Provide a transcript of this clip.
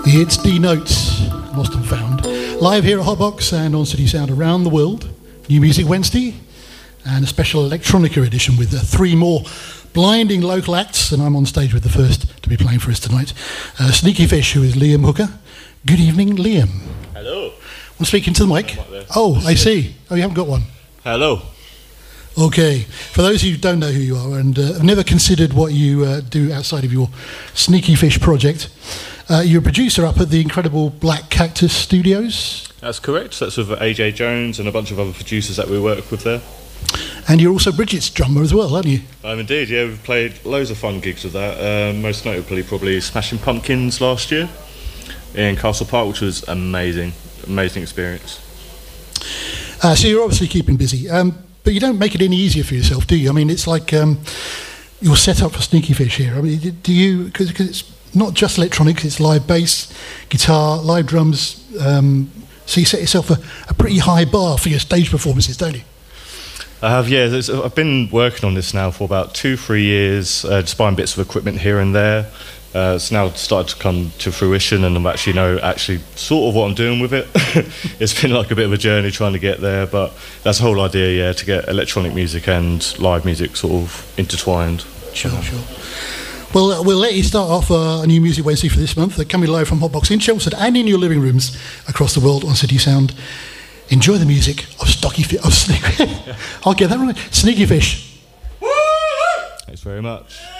It's D Notes, Lost and Found. Live here at Hotbox and on City Sound around the world. New Music Wednesday and a special Electronica edition with 3 more blinding local acts, and I'm on stage with the first to be playing for us tonight. Sneaky Fish, who is Liam Hooker. Good evening, Liam. Hello. I'm speaking to the mic. Oh, I see. Oh, you haven't got one. Hello. Okay. For those who don't know who you are and have never considered what you do outside of your Sneaky Fish project, you're a producer up at the incredible Black Cactus Studios. That's correct. That's with AJ Jones and a bunch of other producers that we work with there. And you're also Bridget's drummer as well, aren't you? I'm indeed, yeah. We've played loads of fun gigs with that. Most notably probably Smashing Pumpkins last year in Castle Park, which was amazing. Amazing experience. So you're obviously keeping busy. But you don't make it any easier for yourself, do you? I mean, it's like you're set up for Sneaky Fish here. I mean, do you... Because it's not just electronics, it's live bass, guitar, live drums. So you set yourself a pretty high bar for your stage performances, don't you? I have, yeah. I've been working on this now for about 2-3 years, just buying bits of equipment here and there. It's now started to come to fruition, and I'm actually sort of what I'm doing with it. It's been like a bit of a journey trying to get there, but that's the whole idea, yeah, to get electronic music and live music sort of intertwined. Sure. Well, we'll let you start off a New Music Wednesday for this month. They're coming live from Hotbox in Chelmsford and in your living rooms across the world on City Sound. Enjoy the music of I'll get that right. Sneaky Fish. Thanks very much.